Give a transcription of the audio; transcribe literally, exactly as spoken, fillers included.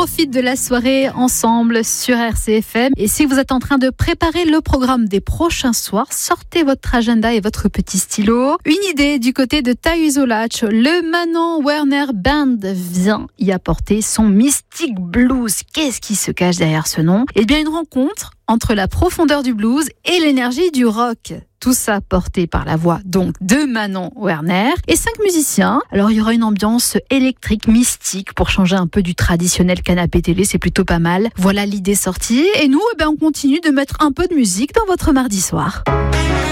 profite de la soirée ensemble sur R C F M. Et si vous êtes en train de préparer le programme des prochains soirs, sortez votre agenda et votre petit stylo. Une idée du côté de Tahuzolatch, le Manon Werner Band vient y apporter son Mystic Blues. Qu'est-ce qui se cache derrière ce nom ? Eh bien, une rencontre entre la profondeur du blues et l'énergie du rock. Tout ça porté par la voix donc de Manon Werner et cinq musiciens. Alors il y aura une ambiance électrique, mystique pour changer un peu du traditionnel canapé télé, c'est plutôt pas mal. Voilà l'idée sortie et nous eh ben, on continue de mettre un peu de musique dans votre mardi soir.